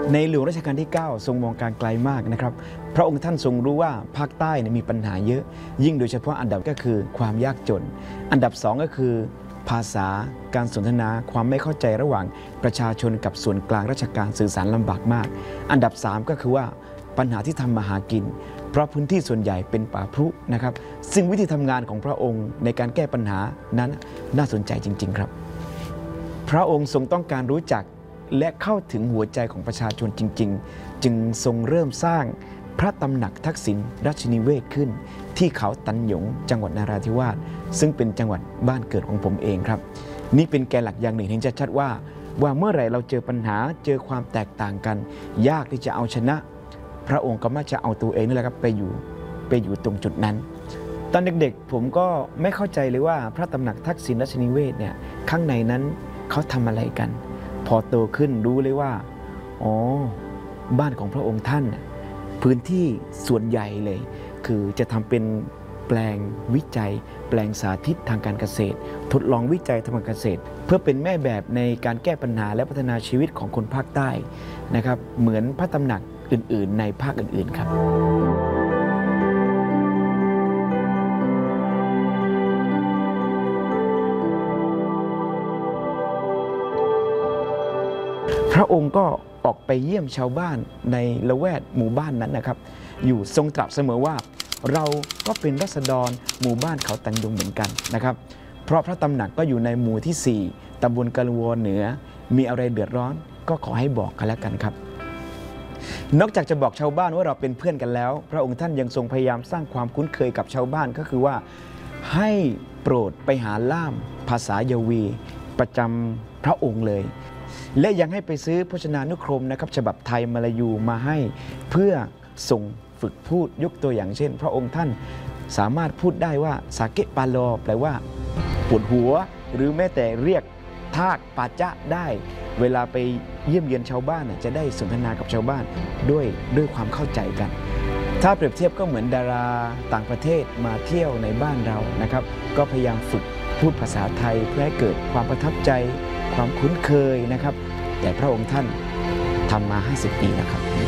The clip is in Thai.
ในหลวงรัชกาลที่ 9 ทรงมองการไกลมากนะครับพระองค์ท่านทรงรู้ว่าภาคใต้มีปัญหาเยอะยิ่งโดยเฉพาะอันดับก็คือความยากจนอันดับ2ก็คือภาษาการสนทนาความไม่เข้าใจระหว่างประชาชนกับส่วนกลางราชการสื่อสารลำบากมากอันดับ3ก็คือว่าปัญหาที่ทำมาหากินเพราะพื้นที่ส่วนใหญ่เป็นป่าพรุนะครับซึ่งวิธีทำงานของพระองค์ในการแก้ปัญหานั้นน่าสนใจจริงๆครับพระองค์ทรงต้องการรู้จักและเข้าถึงหัวใจของประชาชนจริงๆจึงทรงเริ่มสร้างพระตำหนักทักษิณราชนิเวศขึ้นที่เขาตันหยงจังหวัดนราธิวาสซึ่งเป็นจังหวัดบ้านเกิดของผมเองครับนี่เป็นแกนหลักอย่างหนึ่งเห็นชัดๆว่าเมื่อไหร่เราเจอปัญหาเจอความแตกต่างกันยากที่จะเอาชนะพระองค์ก็มักจะเอาตัวเองนี่แหละครับไปอยู่ตรงจุดนั้นตอนเด็กๆผมก็ไม่เข้าใจเลยว่าพระตำหนักทักษิณราชนิเวศเนี่ยข้างในนั้นเขาทำอะไรกันพอโตขึ้นรู้เลยว่าอ๋อบ้านของพระองค์ท่านพื้นที่ส่วนใหญ่เลยคือจะทำเป็นแปลงวิจัยแปลงสาธิตทางการเกษตรทดลองวิจัยทางการเกษตรเพื่อเป็นแม่แบบในการแก้ปัญหาและพัฒนาชีวิตของคนภาคใต้นะครับเหมือนพระตำหนักอื่นๆในภาคอื่นๆครับพระองค์ก็ออกไปเยี่ยมชาวบ้านในละแวกหมู่บ้านนั้นนะครับอยู่ทรงตรัสเสมอว่าเราก็เป็นราษฎรหมู่บ้านเขาตันยงเหมือนกันนะครับเพราะพระตำหนักก็อยู่ในหมู่ที่ 4ตำบลกะละวอเหนือมีอะไรเดือดร้อนก็ขอให้บอกกันแล้วกันครับนอกจากจะบอกชาวบ้านว่าเราเป็นเพื่อนกันแล้วพระองค์ท่านยังทรงพยายามสร้างความคุ้นเคยกับชาวบ้านก็คือว่าให้โปรดไปหาล่ามภาษายาวีประจำพระองค์เลยและยังให้ไปซื้อพจนานุกรมนะครับฉบับไทยมลายูมาให้เพื่อส่งฝึกพูดยกตัวอย่างเช่นพระองค์ท่านสามารถพูดได้ว่าสาเกะปาโลแปลว่าปวดหัวหรือแม้แต่เรียกทากปาจะได้เวลาไปเยี่ยมเยียนชาวบ้านจะได้สนทนากับชาวบ้านด้วยความเข้าใจกันถ้าเปรียบเทียบก็เหมือนดาราต่างประเทศมาเที่ยวในบ้านเรานะครับก็พยายามฝึกพูดภาษาไทยเพื่อให้เกิดความประทับใจความคุ้นเคยนะครับแต่พระองค์ท่านทำมา50 ปีแล้วครับ